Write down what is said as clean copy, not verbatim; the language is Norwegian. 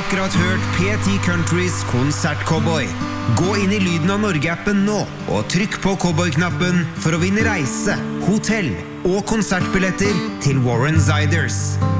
akkurat hørt P10 Countrys Konsertcowboy. Gå inn i Lyden av Norge-appen nå, og trykk på cowboy-knappen for å vinne reise, hotell og konsertbilletter til Warren Ziders.